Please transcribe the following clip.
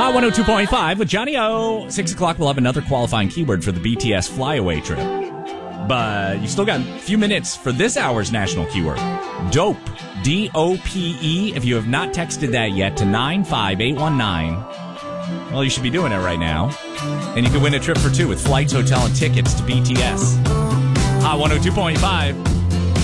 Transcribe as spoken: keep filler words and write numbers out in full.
Hot one oh two point five with Johnny O. Six o'clock, we'll have another qualifying keyword for the B T S flyaway trip. But you still got a few minutes for this hour's national keyword. Dope. D O P E. If you have not texted that yet to nine five eight one nine, well, you should be doing it right now. And you can win a trip for two with flights, hotel, and tickets to B T S. Hot one oh two point five.